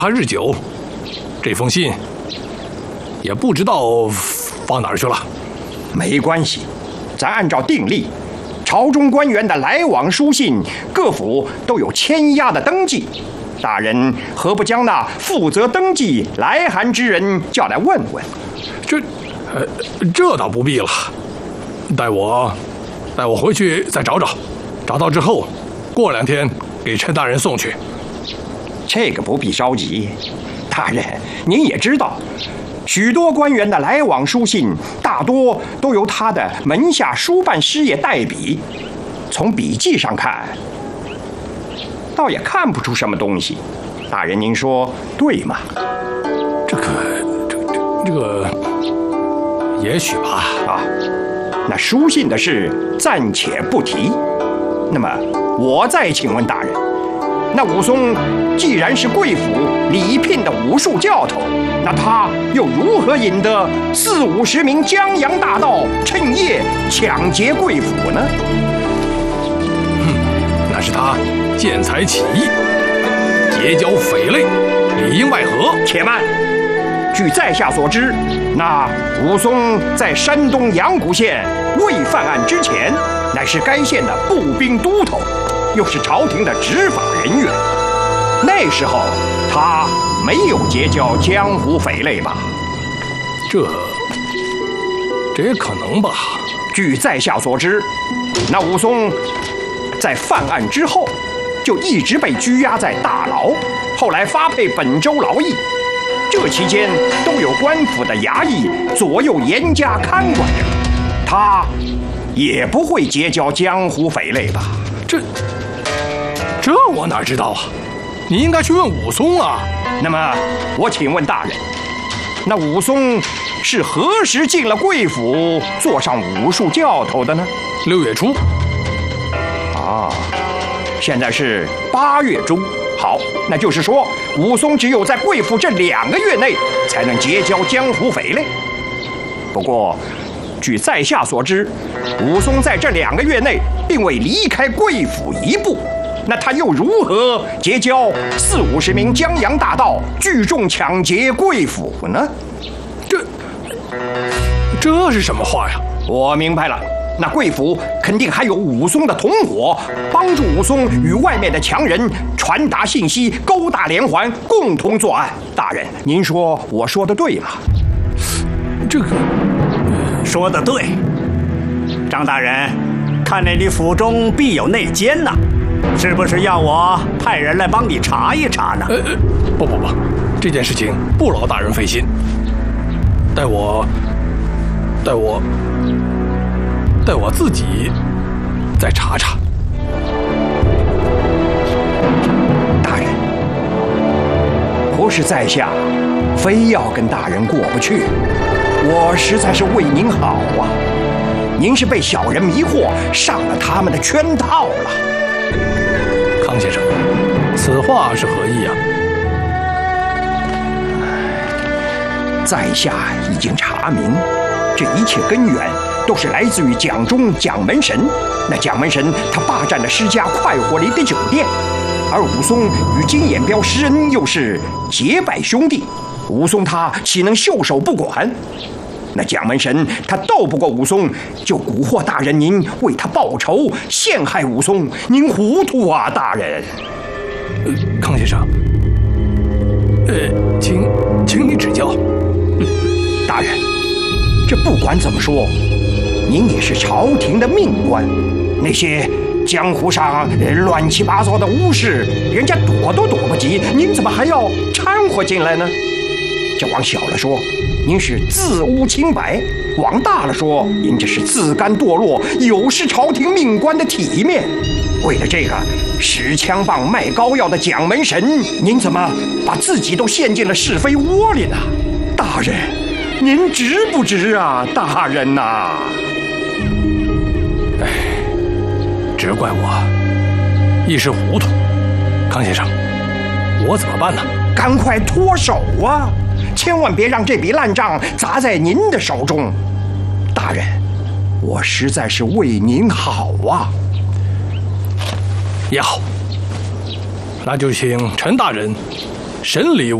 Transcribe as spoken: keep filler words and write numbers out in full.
日久，这封信也不知道放哪儿去了。 没关系，咱按照定例，朝中官员的来往书信，各府都有签押的登记。大人何不将那负责登记来函之人叫来问问？ 这，呃，这倒不必了。待我，待我回去再找找，找到之后，过两天给陈大人送去。 这个不必着急，大人您也知道，许多官员的来往书信大多都由他的门下书办师爷代笔，从笔迹上看，倒也看不出什么东西。大人您说对吗？ 这个，这这这个，也许吧。 啊，那书信的事暂且不提。那么我再请问大人，那武松既然是贵府礼聘的武术教头，那他又如何引得四五十名江洋大盗趁夜抢劫贵府呢？ 嗯，那是他见财起意，结交匪类，里应外合。 且慢，据在下所知，那武松在山东阳谷县未犯案之前，乃是该县的步兵都头，又是朝廷的执法人员。那时候他没有结交江湖匪类吧？ 这，这也可能吧。 据在下所知，那武松在犯案之后，就一直被拘押在大牢，后来发配本州劳役。这期间都有官府的衙役左右严加看管着，他也不会结交江湖匪类吧？ 这，这我哪知道啊？你应该去问武松啊。 那么我请问大人，那武松是何时进了贵府，做上武术教头的呢？ 六月初。 啊，现在是八月中。好，那就是说，武松只有在贵府这两个月内才能结交江湖匪类。不过，据在下所知，武松在这两个月内并未离开贵府一步，那他又如何结交四五十名江洋大盗，聚众抢劫贵府呢？ 这，这是什么话呀？ 我明白了。那贵府肯定还有武松的同伙，帮助武松与外面的强人传达信息，勾搭连环，共同作案。大人，您说我说的对吗？ 这个说得对，张大人，看来你府中必有内奸呐，是不是要我派人来帮你查一查呢？ 呃，不不不，这件事情不劳大人费心，待我，待我。待我自己再查查。 大人，不是在下非要跟大人过不去，我实在是为您好啊。您是被小人迷惑，上了他们的圈套了。 康先生，此话是何意啊？ 在下已经查明，这一切根源都是来自于蒋中蒋门神。那蒋门神他霸占了施家快活林的酒店，而武松与金眼彪施恩又是结拜兄弟，武松他岂能袖手不管？那蒋门神他斗不过武松，就蛊惑大人您为他报仇，陷害武松。您糊涂啊，大人！ 呃，康先生，呃，请请你指教。 大人，这不管怎么说，您也是朝廷的命官，那些江湖上乱七八糟的巫事，人家躲都躲不及，您怎么还要掺和进来呢？这往小了说，您是自污清白；往大了说，您这是自甘堕落，有失朝廷命官的体面。为了这个使枪棒卖膏药的蒋门神，您怎么把自己都陷进了是非窝里呢？大人，您值不值啊，大人呐、啊？ 哎，只怪我一时糊涂。康先生，我怎么办呢？ 赶快脱手啊！千万别让这笔烂账砸在您的手中。大人，我实在是为您好啊。 也好，那就请陈大人审理